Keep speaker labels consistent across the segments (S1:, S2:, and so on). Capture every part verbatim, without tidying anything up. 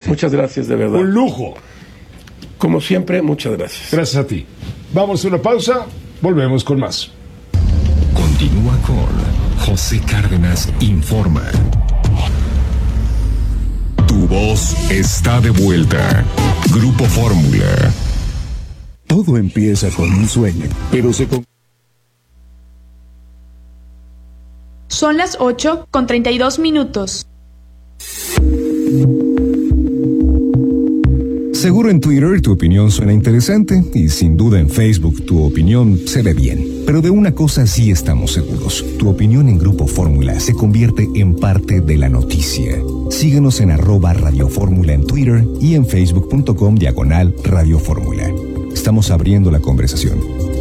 S1: Muchas gracias, de verdad.
S2: Un lujo.
S1: Como siempre, muchas gracias.
S2: Gracias a ti. Vamos a una pausa, volvemos con más.
S3: Continúa con José Cárdenas Informa. Tu voz está de vuelta. Grupo Fórmula.
S4: Todo empieza con un sueño, pero se... Con...
S5: Son las ocho con treinta y dos minutos.
S3: Seguro en Twitter tu opinión suena interesante y sin duda en Facebook tu opinión se ve bien. Pero de una cosa sí estamos seguros. Tu opinión en Grupo Fórmula se convierte en parte de la noticia. Síguenos en arroba Radio Fórmula en Twitter y en facebook.com diagonal Radio Fórmula. Estamos abriendo la conversación.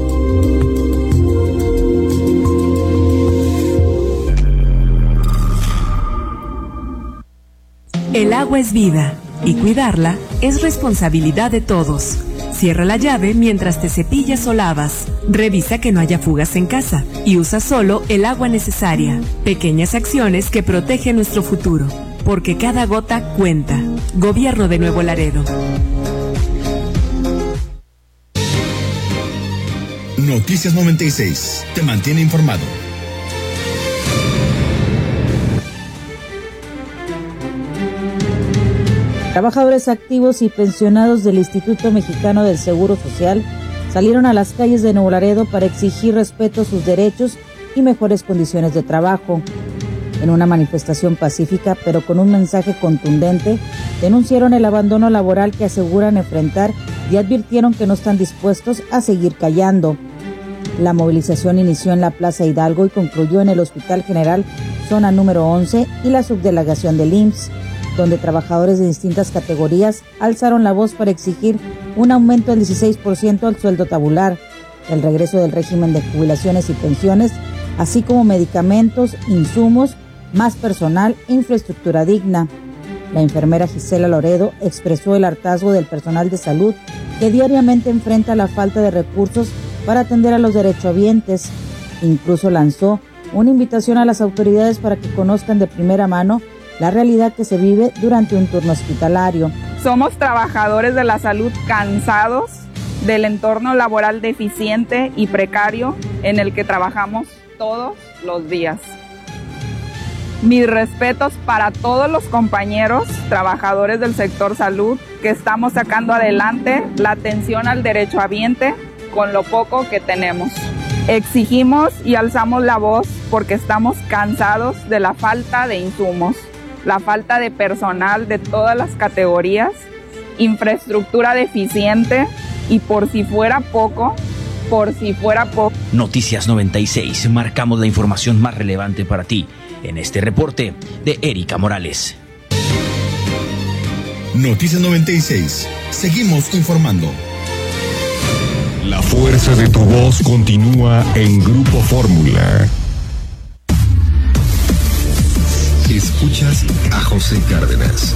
S6: El agua es vida y cuidarla es responsabilidad de todos. Cierra la llave mientras te cepillas o lavas. Revisa que no haya fugas en casa y usa solo el agua necesaria. Pequeñas acciones que protegen nuestro futuro, porque cada gota cuenta. Gobierno de Nuevo Laredo.
S7: Noticias noventa y seis te mantiene informado.
S8: Trabajadores activos y pensionados del Instituto Mexicano del Seguro Social salieron a las calles de Nuevo Laredo para exigir respeto a sus derechos y mejores condiciones de trabajo. En una manifestación pacífica, pero con un mensaje contundente, denunciaron el abandono laboral que aseguran enfrentar y advirtieron que no están dispuestos a seguir callando. La movilización inició en la Plaza Hidalgo y concluyó en el Hospital General, zona número once, y la subdelegación del I M S S, donde trabajadores de distintas categorías alzaron la voz para exigir un aumento del dieciséis por ciento al sueldo tabular, el regreso del régimen de jubilaciones y pensiones, así como medicamentos, insumos, más personal e infraestructura digna. La enfermera Gisela Loredo expresó el hartazgo del personal de salud que diariamente enfrenta la falta de recursos para atender a los derechohabientes. Incluso lanzó una invitación a las autoridades para que conozcan de primera mano la realidad que se vive durante un turno hospitalario.
S9: Somos trabajadores de la salud cansados del entorno laboral deficiente y precario en el que trabajamos todos los días. Mis respetos para todos los compañeros trabajadores del sector salud que estamos sacando adelante la atención al derechohabiente con lo poco que tenemos. Exigimos y alzamos la voz porque estamos cansados de la falta de insumos, la falta de personal de todas las categorías, infraestructura deficiente y por si fuera poco, por si fuera poco.
S10: Noticias noventa y seis, marcamos la información más relevante para ti en este reporte de Erika Morales.
S7: Noticias noventa y seis, seguimos informando.
S3: La fuerza de tu voz continúa en Grupo Fórmula. Escuchas a José Cárdenas.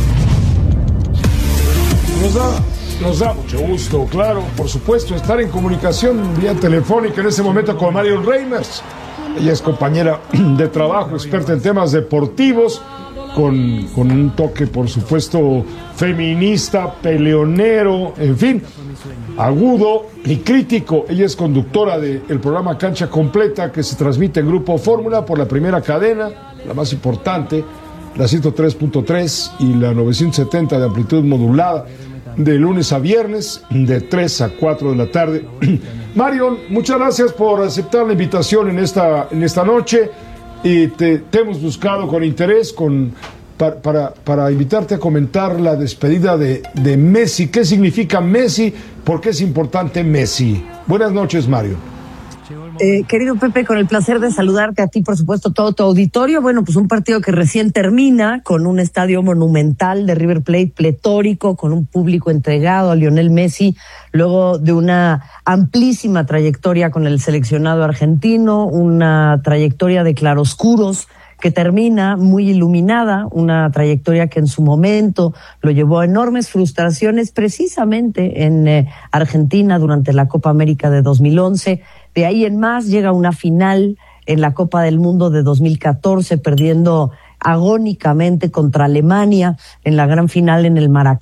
S2: Nos da, nos da mucho gusto, claro, por supuesto, estar en comunicación vía telefónica en este momento con Marion Reimers. Ella es compañera de trabajo, experta en temas deportivos, con, con un toque, por supuesto, feminista, peleonero, en fin, agudo y crítico. Ella es conductora del programa Cancha Completa, que se transmite en Grupo Fórmula por la primera cadena, la más importante, la ciento tres punto tres y la novecientos setenta de amplitud modulada, de lunes a viernes, de tres a cuatro de la tarde. Marion, muchas gracias por aceptar la invitación en esta, en esta noche, y te, te hemos buscado con interés con, para, para, para invitarte a comentar la despedida de, de Messi. ¿Qué significa Messi? ¿Por qué es importante Messi? Buenas noches, Mario.
S11: Eh, querido Pepe, con el placer de saludarte a ti, por supuesto, todo tu auditorio. Bueno, pues un partido que recién termina, con un estadio monumental de River Plate pletórico, con un público entregado a Lionel Messi, luego de una amplísima trayectoria con el seleccionado argentino, una trayectoria de claroscuros que termina muy iluminada, una trayectoria que en su momento lo llevó a enormes frustraciones precisamente en eh, Argentina durante la Copa América de dos mil once. De ahí en más llega una final en la Copa del Mundo de dos mil catorce, perdiendo agónicamente contra Alemania en la gran final en el Maracaná.